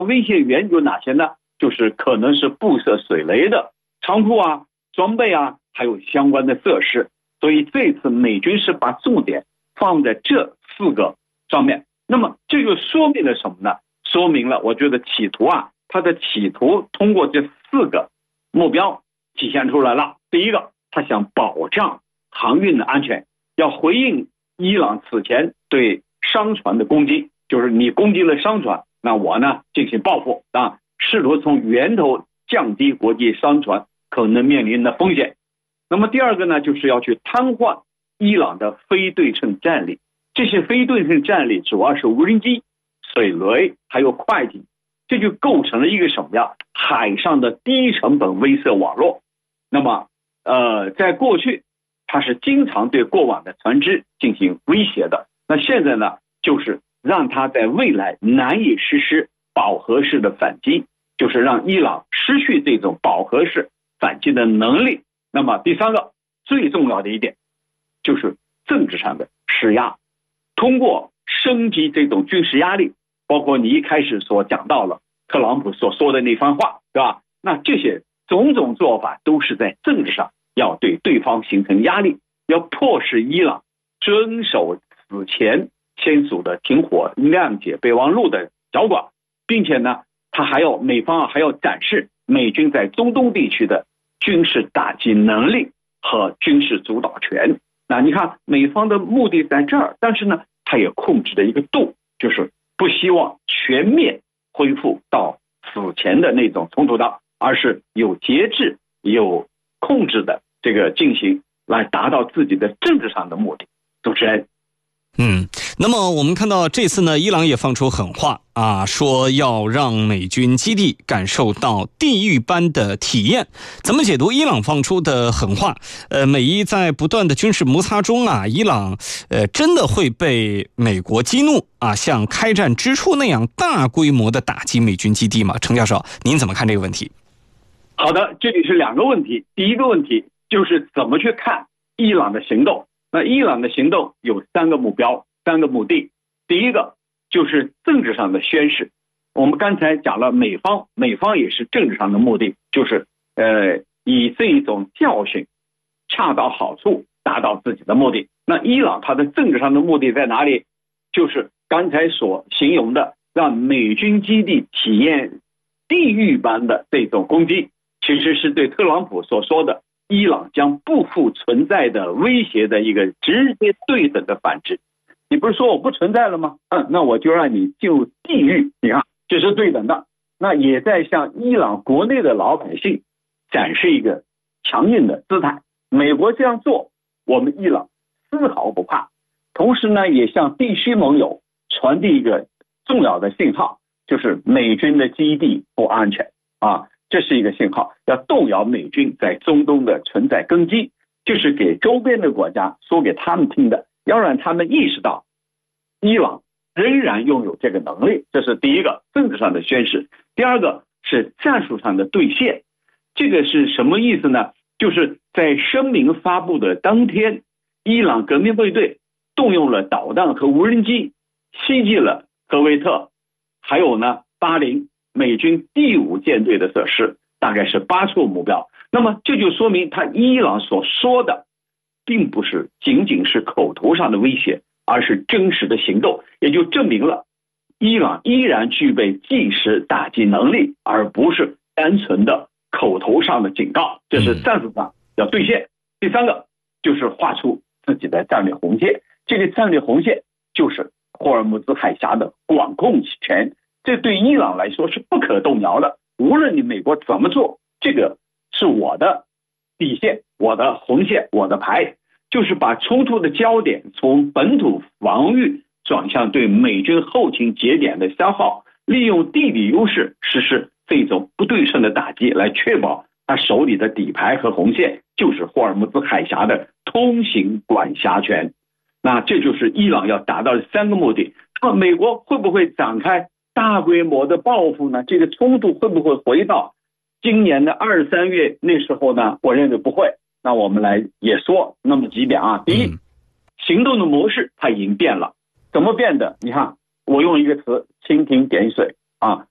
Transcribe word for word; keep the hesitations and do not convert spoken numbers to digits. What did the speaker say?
威胁源有哪些呢？就是可能是布设水雷的仓库啊、装备啊，还有相关的设施。所以这次美军是把重点放在这四个上面。那么这就说明了什么呢？说明了我觉得企图啊，他的企图通过这四个目标体现出来了。第一个，他想保障航运的安全，要回应伊朗此前对商船的攻击，就是你攻击了商船，那我呢进行报复啊，试图从源头降低国际商船可能面临的风险。那么第二个呢，就是要去瘫痪伊朗的非对称战力。这些非对称战力主要是无人机、水雷还有快艇，这就构成了一个什么呀？海上的低成本威慑网络。那么呃，在过去它是经常对过往的船只进行威胁的，那现在呢，就是让它在未来难以实施饱和式的反击，就是让伊朗失去这种饱和式反击的能力。那么第三个最重要的一点就是政治上的施压，通过升级这种军事压力，包括你一开始所讲到了特朗普所说的那番话，对吧？那这些种种做法都是在政治上要对对方形成压力，要迫使伊朗遵守此前签署的停火谅解备忘录的条款，并且呢，他还要美方还要展示美军在中东地区的军事打击能力和军事主导权。那你看美方的目的在这儿，但是呢，他也控制的一个度，就是不希望全面恢复到此前的那种冲突当，而是有节制、有控制的这个进行，来达到自己的政治上的目的。主持人。 嗯，那么我们看到这次呢，伊朗也放出狠话啊，说要让美军基地感受到地狱般的体验。怎么解读伊朗放出的狠话？呃，美伊在不断的军事摩擦中啊，伊朗呃真的会被美国激怒啊，像开战之初那样大规模的打击美军基地吗？程教授，您怎么看这个问题？ 好的，这里是两个问题。第一个问题就是怎么去看伊朗的行动。那伊朗的行动有三个目标，三个目的。第一个就是政治上的宣示，我们刚才讲了美方，美方也是政治上的目的，就是呃以这一种教训恰到好处达到自己的目的。那伊朗它的政治上的目的在哪里？就是刚才所形容的，让美军基地体验地狱般的这种攻击，其实是对特朗普所说的伊朗将不复存在的威胁的一个直接对等的反制。你不是说我不存在了吗？嗯，那我就让你进入地狱。你看，这是对等的。那也在向伊朗国内的老百姓展示一个强硬的姿态。美国这样做，我们伊朗丝毫不怕。同时呢，也向地区盟友传递一个重要的信号，就是美军的基地不安全啊。这是一个信号，要动摇美军在中东的存在根基，就是给周边的国家说给他们听的，要让他们意识到伊朗仍然拥有这个能力。这是第一个政治上的宣示。第二个是战术上的兑现。这个是什么意思呢？就是在声明发布的当天，伊朗革命卫队动用了导弹和无人机袭击了科威特，还有呢巴林美军第五舰队的设施，大概是八处目标。那么这就说明他伊朗所说的并不是仅仅是口头上的威胁，而是真实的行动，也就证明了伊朗依然具备即时打击能力，而不是单纯的口头上的警告。这是战术上要兑现。第三个就是画出自己的战略红线，这个战略红线就是霍尔木兹海峡的管控权，这对伊朗来说是不可动摇的。无论你美国怎么做，这个是我的底线，我的红线，我的牌，就是把冲突的焦点从本土防御转向对美军后勤节点的消耗，利用地理优势实施这种不对称的打击，来确保他手里的底牌和红线就是霍尔木兹海峡的通行管辖权。那这就是伊朗要达到的三个目的。那美国会不会展开大规模的报复呢？这个冲突会不会回到今年的二三月那时候呢？我认为不会。那我们来也说那么几点啊。第一，行动的模式它已经变了。怎么变的？你看，我用一个词：蜻蜓点水啊。